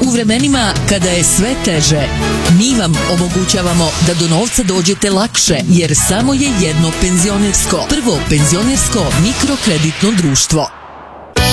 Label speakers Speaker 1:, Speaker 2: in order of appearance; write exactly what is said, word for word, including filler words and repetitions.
Speaker 1: u vremenima kada je sve teže, mi vam omogućavamo da do novca dođete lakše, jer samo je jedno penzionersko, prvo penzionersko mikrokreditno društvo.